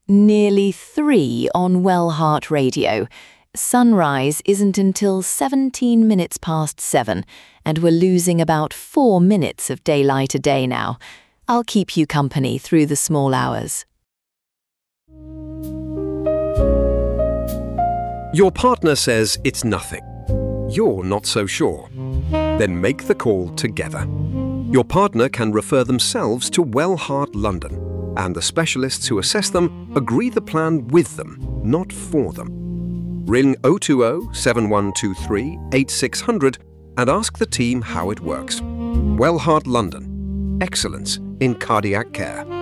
Nearly 3 on Wellheart Radio. Sunrise isn't until 17 minutes past 7, and we're losing about 4 minutes of daylight a day now. I'll keep you company through the small hours. Your partner says it's nothing. You're not so sure. Then make the call together. Your partner can refer themselves to Wellheart London, and the specialists who assess them agree the plan with them, not for them. Ring 020 7123 8600 and ask the team how it works. Wellheart London. Excellence in cardiac care.